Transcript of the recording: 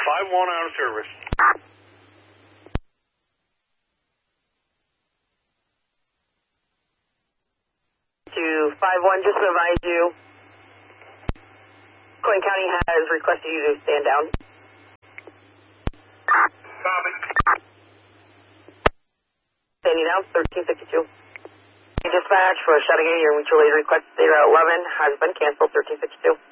5-1 out of service. To 5-1, just to advise you, Coin County has requested you to stand down. Copy. Standing down, 1352. Dispatch for Chateaugay, your mutual aid request, 11 has been canceled, 1352.